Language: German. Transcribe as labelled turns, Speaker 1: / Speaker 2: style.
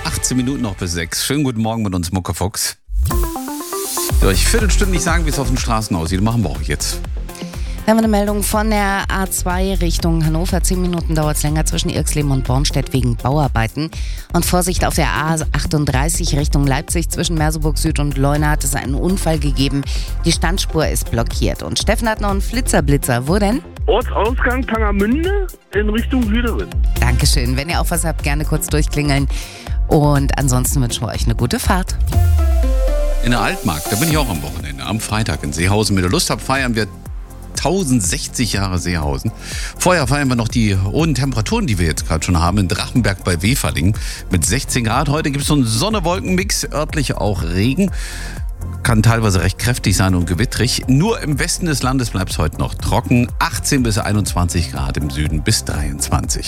Speaker 1: 18 Minuten noch bis 6. Schönen guten Morgen mit uns, Muckefuchs. Durch Viertelstunde nicht sagen, wie es auf den Straßen aussieht. Machen wir auch jetzt.
Speaker 2: Da haben wir eine Meldung von der A2 Richtung Hannover. 10 Minuten dauert es länger zwischen Irxleben und Bornstedt wegen Bauarbeiten. Und Vorsicht auf der A38 Richtung Leipzig zwischen Merseburg Süd und Leuna hat es einen Unfall gegeben. Die Standspur ist blockiert. Und Steffen hat noch einen Flitzer-Blitzer. Wo denn?
Speaker 3: Ortsausgang Tangermünde in Richtung Süderin.
Speaker 2: Dankeschön. Wenn ihr auch was habt, gerne kurz durchklingeln. Und ansonsten wünschen wir euch eine gute Fahrt.
Speaker 1: In der Altmark, da bin ich auch am Wochenende. Am Freitag in Seehausen. Wenn ihr Lust habt, feiern wir 1060 Jahre Seehausen. Vorher feiern wir noch die hohen Temperaturen, die wir jetzt gerade schon haben in Drachenberg bei Weferlingen mit 16 Grad. Heute gibt es so einen Sonne-Wolken-Mix, örtlich auch Regen. Kann teilweise recht kräftig sein und gewittrig. Nur im Westen des Landes bleibt es heute noch trocken. 18 bis 21 Grad im Süden bis 23.